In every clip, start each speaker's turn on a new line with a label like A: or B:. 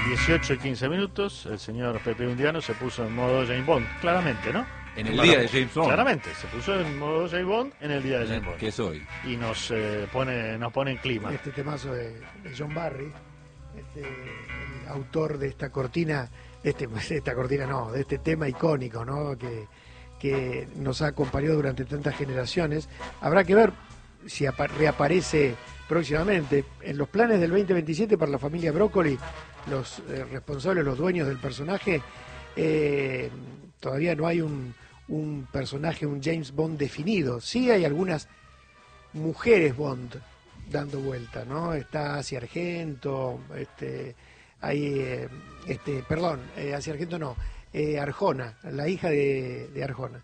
A: 18 y 15 minutos, el señor Pepe Undiano se puso en modo James Bond, claramente, ¿no?
B: En el día de James Bond.
A: Claramente, se puso en modo James Bond en el día de James Bond.
B: Que es hoy.
A: Y nos pone en clima.
C: Este temazo de John Barry, el autor de esta cortina, de este tema icónico, ¿no? Que nos ha acompañado durante tantas generaciones. Habrá que ver si reaparece próximamente. En los planes del 2027 para la familia Broccoli, los responsables, los dueños del personaje, todavía no hay un personaje, un James Bond definido. Sí hay algunas mujeres Bond dando vuelta, ¿no? Está Asia Argento, hay, Asia Argento no, Arjona, la hija de Arjona.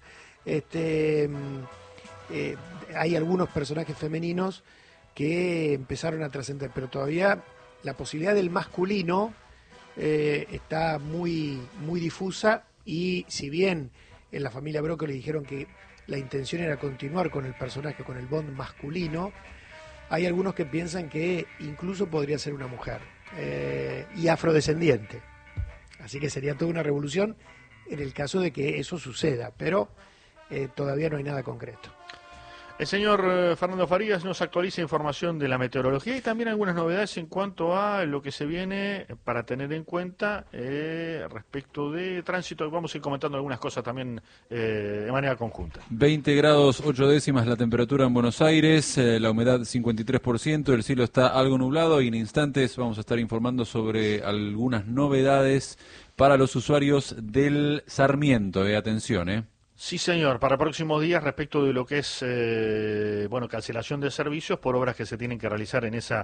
C: Hay algunos personajes femeninos que empezaron a trascender, pero todavía la posibilidad del masculino está muy, muy difusa, y si bien en la familia Broccoli dijeron que la intención era continuar con el personaje, con el Bond masculino, hay algunos que piensan que incluso podría ser una mujer y afrodescendiente. Así que sería toda una revolución en el caso de que eso suceda, pero todavía no hay nada concreto.
A: El señor Fernando Farías nos actualiza información de la meteorología y también algunas novedades en cuanto a lo que se viene para tener en cuenta respecto de tránsito. Vamos a ir comentando algunas cosas también de manera conjunta.
B: 20 grados 8 décimas la temperatura en Buenos Aires, la humedad 53%, el cielo está algo nublado y en instantes vamos a estar informando sobre algunas novedades para los usuarios del Sarmiento. Atención,
A: Sí, señor, para próximos días respecto de lo que es cancelación de servicios por obras que se tienen que realizar en esa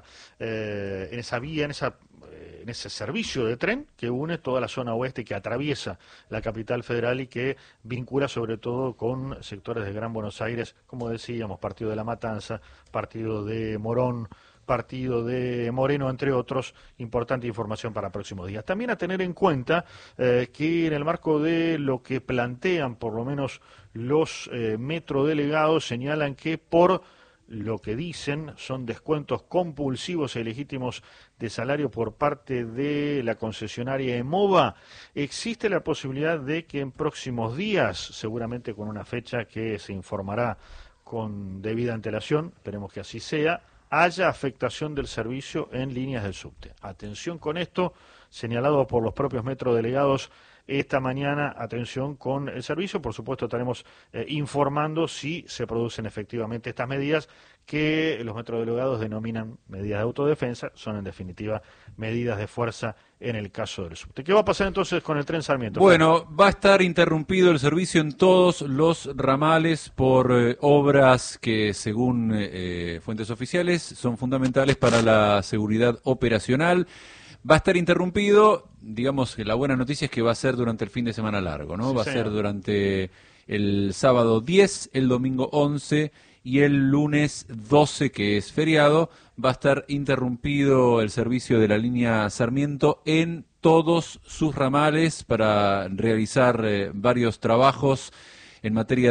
A: vía, en ese servicio de tren que une toda la zona oeste, que atraviesa la capital federal y que vincula sobre todo con sectores de Gran Buenos Aires, como decíamos, partido de La Matanza, partido de Morón, partido de Moreno, entre otros. Importante información para próximos días. También a tener en cuenta que en el marco de lo que plantean por lo menos los metrodelegados, señalan que por lo que dicen son descuentos compulsivos e ilegítimos de salario por parte de la concesionaria EMOVA, existe la posibilidad de que en próximos días, seguramente con una fecha que se informará con debida antelación, esperemos que así sea, haya afectación del servicio en líneas del subte. Atención con esto, señalado por los propios metrodelegados esta mañana, atención con el servicio. Por supuesto estaremos informando si se producen efectivamente estas medidas que los metrodelegados denominan medidas de autodefensa, son en definitiva medidas de fuerza en el caso del subte. ¿Qué va a pasar entonces con el tren Sarmiento?
B: Bueno, va a estar interrumpido el servicio en todos los ramales por obras que, según fuentes oficiales, son fundamentales para la seguridad operacional. Va a estar interrumpido, digamos que la buena noticia es que va a ser durante el fin de semana largo, ¿no?
A: Sí,
B: va a
A: señor.
B: ser durante el sábado 10, el domingo 11 y el lunes 12, que es feriado. Va a estar interrumpido el servicio de la línea Sarmiento en todos sus ramales para realizar varios trabajos en materia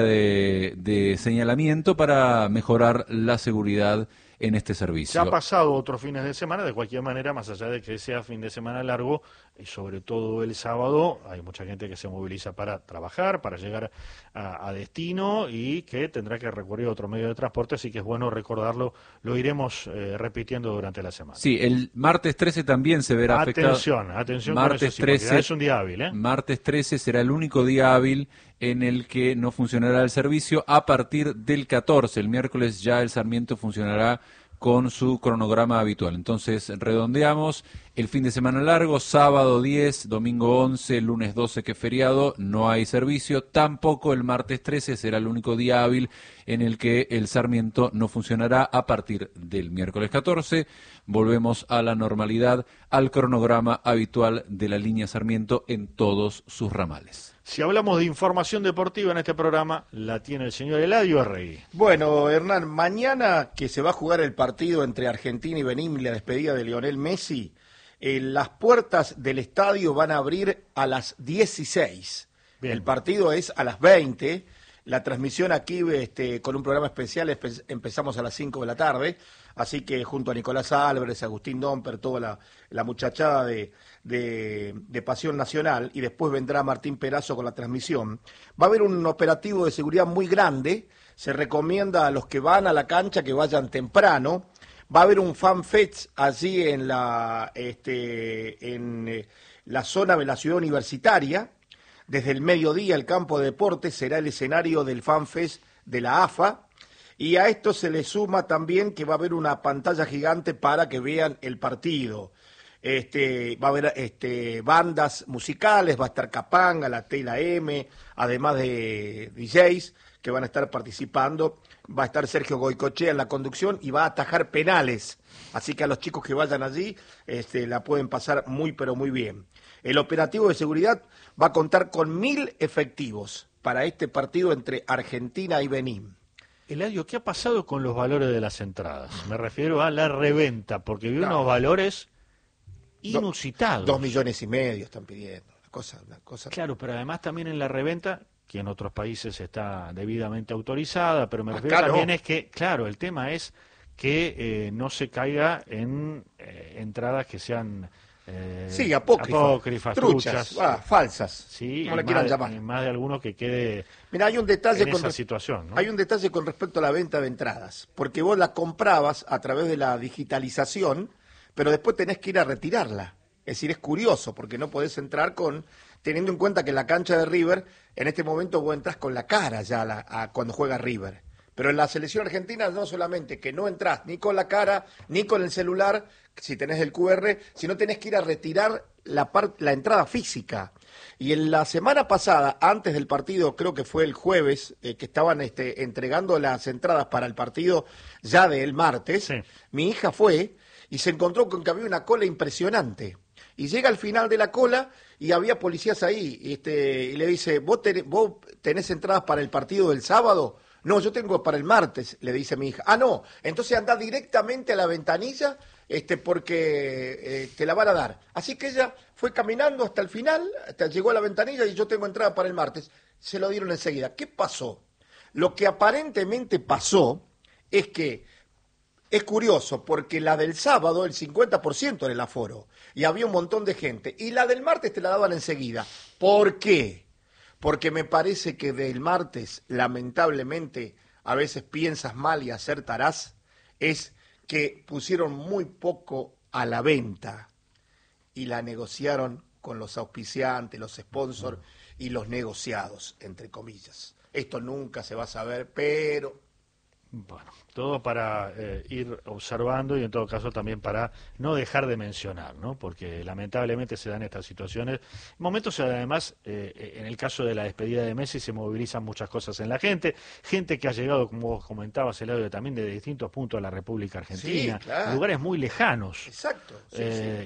B: de señalamiento para mejorar la seguridad en este servicio.
A: Ya ha pasado otros fines de semana, de cualquier manera, más allá de que sea fin de semana largo, y sobre todo el sábado, hay mucha gente que se moviliza para trabajar, para llegar a destino y que tendrá que recurrir a otro medio de transporte, así que es bueno recordarlo, lo iremos repitiendo durante la semana.
B: Sí, el martes 13 también se verá afectado.
A: Atención
B: martes
A: con eso, sí,
B: 13
A: es un día hábil, ¿eh?
B: Martes 13 será el único día hábil en el que no funcionará el servicio. A partir del 14, el miércoles, ya el Sarmiento funcionará con su cronograma habitual. Entonces, redondeamos el fin de semana largo, sábado 10, domingo 11, lunes 12, que es feriado, no hay servicio. Tampoco el martes 13 será el único día hábil en el que el Sarmiento no funcionará. A partir del miércoles 14, volvemos a la normalidad, al cronograma habitual de la línea Sarmiento en todos sus ramales.
A: Si hablamos de información deportiva en este programa, la tiene el señor Eladio Arregui.
D: Bueno, Hernán, mañana que se va a jugar el partido entre Argentina y Benín, la despedida de Lionel Messi, las puertas del estadio van a abrir a las 16. Bien. El partido es a las 20. La transmisión aquí con un programa especial empezamos a las 5 de la tarde, así que junto a Nicolás Álvarez, Agustín Domper, toda la muchachada de Pasión Nacional, y después vendrá Martín Perazo con la transmisión. Va a haber un operativo de seguridad muy grande, se recomienda a los que van a la cancha que vayan temprano. Va a haber un FanFest allí en la zona de la ciudad universitaria. Desde el mediodía el campo de deportes será el escenario del FanFest de la AFA, y a esto se le suma también que va a haber una pantalla gigante para que vean el partido. Va a haber bandas musicales, va a estar Capanga, la T y la M, además de DJs que van a estar participando. Va a estar Sergio Goicoechea en la conducción y va a atajar penales. Así que a los chicos que vayan allí la pueden pasar muy pero muy bien. El operativo de seguridad va a contar con 1.000 efectivos para este partido entre Argentina y Benín.
A: Eladio, ¿qué ha pasado con los valores de las entradas? Me refiero a la reventa, porque vi unos valores inusitados.
D: 2,5 millones están pidiendo. Una cosa.
A: Claro, pero además también en la reventa, que en otros países está debidamente autorizada, pero me refiero
D: Acá
A: también
D: no.
A: es que, claro, el tema es que no se caiga en entradas que sean
D: apócrifas, truchas, falsas,
A: sí,
D: como le quieran llamar.
A: Y más de alguno que quede.
D: Mira, hay un detalle
A: en esa situación, ¿no?
D: Hay un detalle con respecto a la venta de entradas, porque vos la comprabas a través de la digitalización, pero después tenés que ir a retirarla. Es decir, es curioso, porque no podés entrar teniendo en cuenta que en la cancha de River, en este momento vos entras con la cara ya cuando juega River. Pero en la selección argentina no solamente que no entras ni con la cara, ni con el celular, si tenés el QR, sino tenés que ir a retirar la entrada física. Y en la semana pasada, antes del partido, creo que fue el jueves, que estaban entregando las entradas para el partido ya del martes, sí. Mi hija fue y se encontró con que había una cola impresionante. Y llega al final de la cola y había policías ahí, y le dice, ¿vos tenés entradas para el partido del sábado? No, yo tengo para el martes, le dice mi hija. Ah, no, entonces anda directamente a la ventanilla porque te la van a dar. Así que ella fue caminando hasta el final, llegó a la ventanilla y yo tengo entrada para el martes. Se lo dieron enseguida. ¿Qué pasó? Lo que aparentemente pasó es que es curioso, porque la del sábado, el 50% era el aforo, y había un montón de gente, y la del martes te la daban enseguida. ¿Por qué? Porque me parece que del martes, lamentablemente, a veces piensas mal y acertarás, es que pusieron muy poco a la venta y la negociaron con los auspiciantes, los sponsors y los negociados, entre comillas. Esto nunca se va a saber, pero...
A: Bueno, todo para ir observando y en todo caso también para no dejar de mencionar, ¿no? Porque lamentablemente se dan estas situaciones. En momentos además, en el caso de la despedida de Messi se movilizan muchas cosas en la gente que ha llegado, como vos comentabas, Eladio, también de distintos puntos de la República Argentina,
D: sí, claro.
A: Lugares muy lejanos.
D: Exacto. Sí.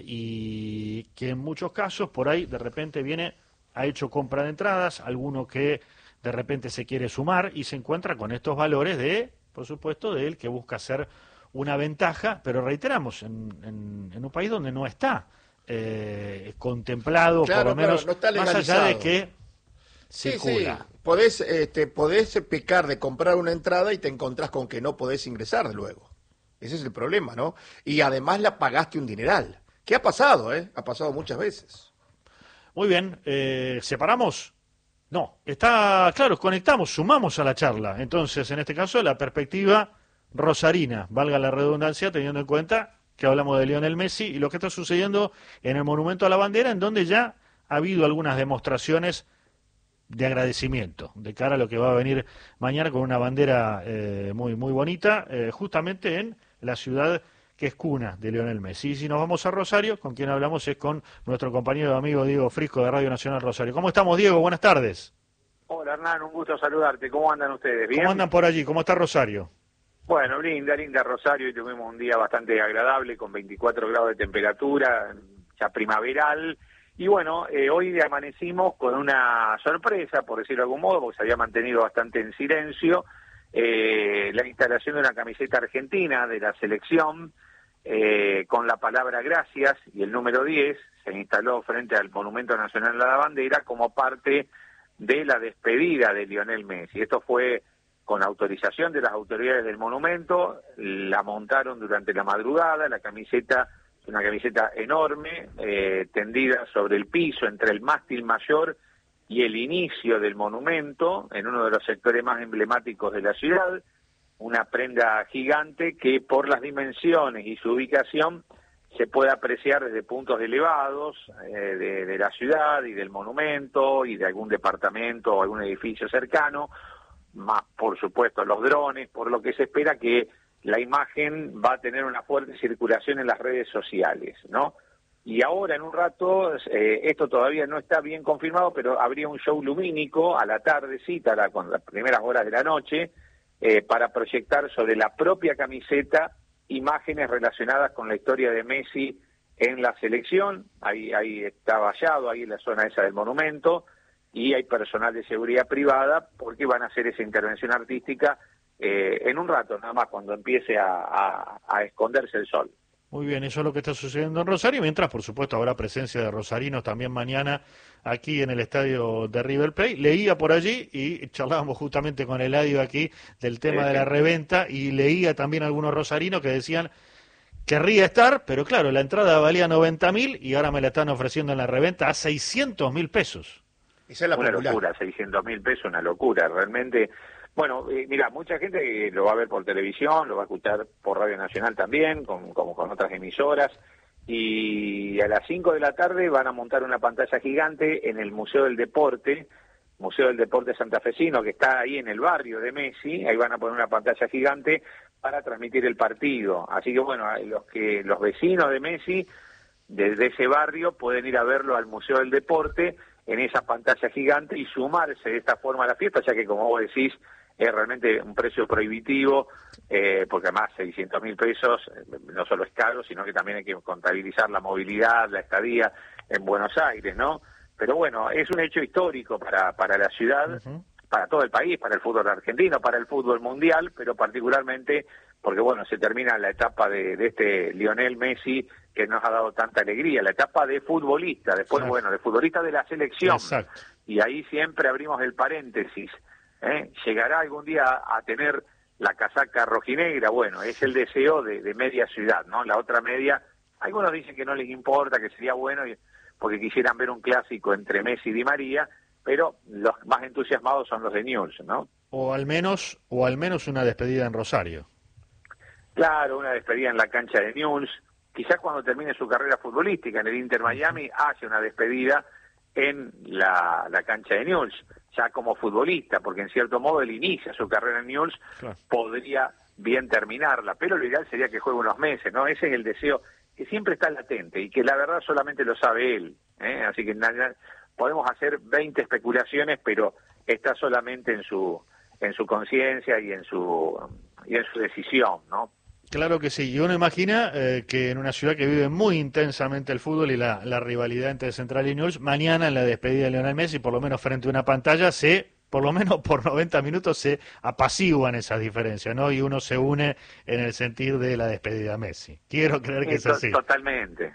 A: Y que en muchos casos por ahí de repente ha hecho compra de entradas, alguno que de repente se quiere sumar y se encuentra con estos valores por supuesto, de él que busca hacer una ventaja, pero reiteramos, en un país donde no está contemplado,
D: claro,
A: por lo menos,
D: no está
A: más allá de que circula.
D: Sí. Podés pecar de comprar una entrada y te encontrás con que no podés ingresar luego. Ese es el problema, ¿no? Y además la pagaste un dineral. ¿Qué ha pasado, Ha pasado muchas veces.
A: Muy bien, ¿separamos? No, está claro, conectamos, sumamos a la charla. Entonces, en este caso, la perspectiva rosarina, valga la redundancia, teniendo en cuenta que hablamos de Lionel Messi y lo que está sucediendo en el Monumento a la Bandera, en donde ya ha habido algunas demostraciones de agradecimiento de cara a lo que va a venir mañana con una bandera muy muy bonita, justamente en la ciudad que es cuna de Lionel Messi. Y si nos vamos a Rosario, con quien hablamos es con nuestro compañero y amigo Diego Frisco de Radio Nacional Rosario. ¿Cómo estamos, Diego? Buenas tardes.
E: Hola, Hernán, un gusto saludarte. ¿Cómo andan ustedes? ¿Bien?
A: ¿Cómo andan por allí? ¿Cómo está Rosario?
E: Bueno, linda Rosario, y tuvimos un día bastante agradable, con 24 grados de temperatura, ya primaveral. Y bueno, hoy amanecimos con una sorpresa, por decirlo de algún modo, porque se había mantenido bastante en silencio, la instalación de una camiseta argentina de la selección, con la palabra gracias y el número 10 se instaló frente al Monumento Nacional de la Bandera como parte de la despedida de Lionel Messi. Esto fue con autorización de las autoridades del monumento, la montaron durante la madrugada, la camiseta, una camiseta enorme, tendida sobre el piso entre el mástil mayor y el inicio del monumento, en uno de los sectores más emblemáticos de la ciudad, una prenda gigante que por las dimensiones y su ubicación se puede apreciar desde puntos elevados de la ciudad y del monumento y de algún departamento o algún edificio cercano, más por supuesto los drones, por lo que se espera que la imagen va a tener una fuerte circulación en las redes sociales, ¿no? Y ahora en un rato, esto todavía no está bien confirmado, pero habría un show lumínico a la tardecita, con las primeras horas de la noche, para proyectar sobre la propia camiseta imágenes relacionadas con la historia de Messi en la selección. Ahí está vallado, ahí en la zona esa del monumento, y hay personal de seguridad privada porque van a hacer esa intervención artística en un rato, nada más cuando empiece a esconderse el sol.
A: Muy bien, eso es lo que está sucediendo en Rosario, mientras por supuesto habrá presencia de rosarinos también mañana aquí en el estadio de River Plate. Leía por allí y charlábamos justamente con Eladio aquí del tema de la reventa, y leía también algunos rosarinos que decían querría estar, pero claro, la entrada valía 90.000 y ahora me la están ofreciendo en la reventa a 600.000 pesos.
D: Esa es la
E: una
D: popular.
E: locura, 600.000 pesos, una locura, realmente. Bueno, mira, mucha gente lo va a ver por televisión, lo va a escuchar por Radio Nacional también, como con otras emisoras, y a las 5 de la tarde van a montar una pantalla gigante en el Museo del Deporte santafesino, que está ahí en el barrio de Messi. Ahí van a poner una pantalla gigante para transmitir el partido. Así que bueno, los vecinos de Messi, desde ese barrio, pueden ir a verlo al Museo del Deporte en esa pantalla gigante y sumarse de esta forma a la fiesta, ya que como vos decís, es realmente un precio prohibitivo, porque además 600.000 pesos no solo es caro, sino que también hay que contabilizar la movilidad, la estadía en Buenos Aires, ¿no? Pero bueno, es un hecho histórico para la ciudad, para todo el país, para el fútbol argentino, para el fútbol mundial, pero particularmente porque, bueno, se termina la etapa de este Lionel Messi que nos ha dado tanta alegría, la etapa de futbolista, después, bueno, de futbolista de la selección.
A: Exacto.
E: Y ahí siempre abrimos el paréntesis. ¿Llegará algún día a tener la casaca rojinegra? Bueno, es el deseo de media ciudad, ¿no? La otra media, algunos dicen que no les importa, que sería bueno porque quisieran ver un clásico entre Messi y Di María, pero los más entusiasmados son los de Newell's, ¿no?
A: O al menos una despedida en Rosario.
E: Claro, una despedida en la cancha de Newell's, quizás cuando termine su carrera futbolística en el Inter Miami hace una despedida en la cancha de Newell's, ya como futbolista, porque en cierto modo él inicia su carrera en Newell's, claro. Podría bien terminarla, pero lo ideal sería que juegue unos meses, ¿no? Ese es el deseo que siempre está latente y que la verdad solamente lo sabe él, así que podemos hacer 20 especulaciones, pero está solamente en su conciencia y en su decisión, ¿no?
A: Claro que sí, y uno imagina que en una ciudad que vive muy intensamente el fútbol y la rivalidad entre Central y Newell's, mañana en la despedida de Lionel Messi, por lo menos frente a una pantalla, por lo menos por 90 minutos se apaciguan esas diferencias, ¿no? Y uno se une en el sentir de la despedida de Messi. Quiero creer que es así.
E: Totalmente,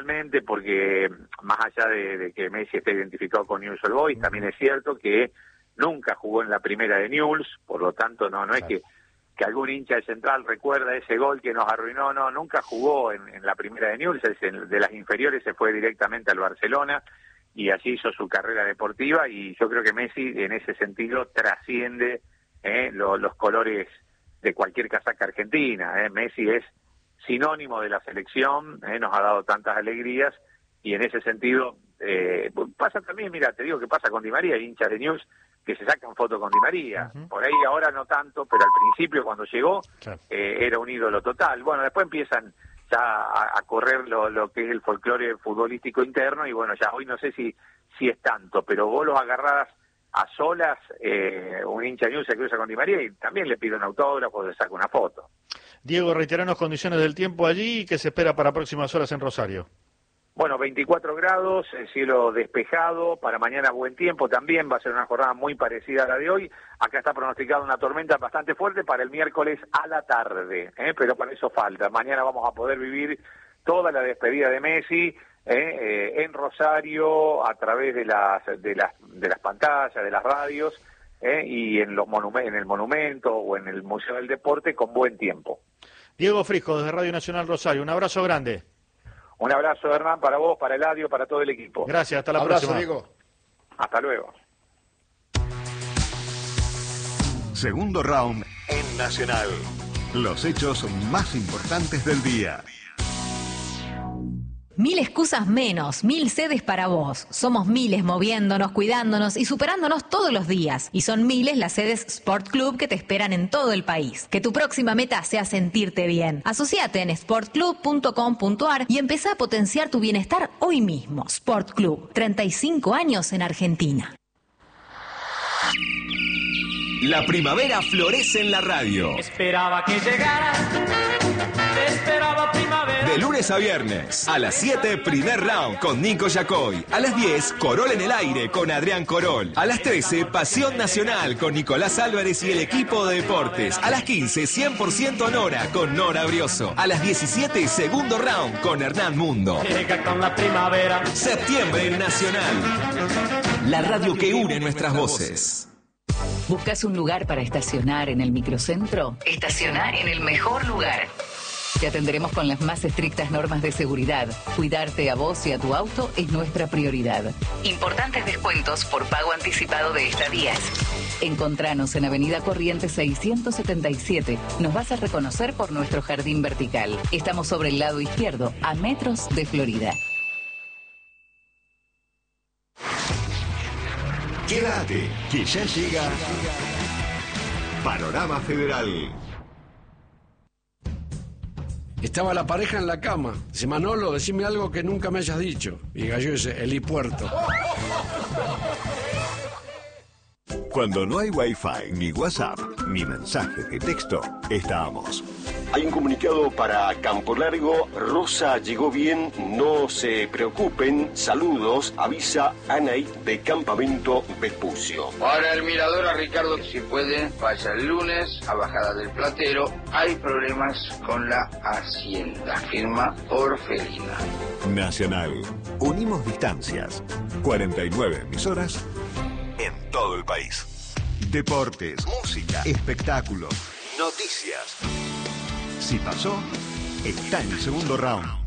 E: porque más allá de que Messi esté identificado con Newell's Old Boys, también es cierto que nunca jugó en la primera de Newell's, por lo tanto no es que algún hincha de Central recuerda ese gol que nos arruinó, no, nunca jugó en la primera de Newell's, de las inferiores se fue directamente al Barcelona y allí hizo su carrera deportiva, y yo creo que Messi en ese sentido trasciende los colores de cualquier casaca argentina. Messi es sinónimo de la selección, nos ha dado tantas alegrías, y en ese sentido pasa también, mira, te digo que pasa con Di María, hinchas de Newell's que se sacan fotos con Di María, por ahí ahora no tanto, pero al principio cuando llegó era un ídolo total. Bueno, después empiezan ya a correr lo que es el folclore futbolístico interno, y bueno, ya hoy no sé si es tanto, pero vos los agarrás a solas, un hincha Newell's se cruza con Di María y también le pide un autógrafo, le saca una foto.
A: Diego, reiteranos condiciones del tiempo allí y qué se espera para próximas horas en Rosario.
E: Bueno, 24 grados, el cielo despejado, para mañana buen tiempo también, va a ser una jornada muy parecida a la de hoy. Acá está pronosticada una tormenta bastante fuerte para el miércoles a la tarde, pero para eso falta. Mañana vamos a poder vivir toda la despedida de Messi, en Rosario, a través de las pantallas, de las radios, y en en el monumento o en el Museo del Deporte con buen tiempo.
A: Diego Frisco, desde Radio Nacional Rosario, un abrazo grande.
E: Un abrazo, Hernán, para vos, para Eladio, para todo el equipo.
A: Gracias, hasta la
D: Abrazo,
A: próxima.
D: Diego.
E: Hasta luego.
F: Segundo round en Nacional. Los hechos más importantes del día.
G: 1000 excusas menos, 1000 sedes para vos. Somos miles moviéndonos, cuidándonos y superándonos todos los días. Y son miles las sedes Sport Club que te esperan en todo el país. Que tu próxima meta sea sentirte bien. Asociate en sportclub.com.ar y empezá a potenciar tu bienestar hoy mismo. Sport Club, 35 años en Argentina.
H: La primavera florece en la radio.
I: Esperaba que llegaras, esperaba primavera.
H: De lunes a viernes, a las 7, primer round con Nico Yacoy. A las 10, Corol en el aire con Adrián Corol. A las 13, Pasión Nacional con Nicolás Álvarez y el equipo de deportes. A las 15, 100% Nora con Nora Brioso. A las 17, segundo round con Hernán Mundo.
I: Llega con la primavera.
H: Septiembre en Nacional. La radio que une nuestras voces.
J: ¿Buscas un lugar para estacionar en el microcentro? Estacionar en el mejor lugar. Te atenderemos con las más estrictas normas de seguridad. Cuidarte a vos y a tu auto es nuestra prioridad. Importantes descuentos por pago anticipado de estadías. Encontranos en Avenida Corrientes 677. Nos vas a reconocer por nuestro jardín vertical. Estamos sobre el lado izquierdo, a metros de Florida.
F: Quédate, que ya llega Panorama Federal.
K: Estaba la pareja en la cama. Dice, Manolo, decime algo que nunca me hayas dicho. Y Gallo dice, helipuerto.
F: Cuando no hay Wi-Fi, ni WhatsApp, ni mensajes de texto, estamos.
L: Hay un comunicado para Campo Largo. Rosa llegó bien, no se preocupen. Saludos, avisa Anaí de Campamento Vespucio.
M: Para el Mirador a Ricardo, si puede, vaya el lunes a Bajada del Platero. Hay problemas con la Hacienda. Firma Orfelina.
F: Nacional. Unimos distancias. 49 emisoras en todo el país. Deportes, música, espectáculos, noticias. Si pasó, está en el segundo round.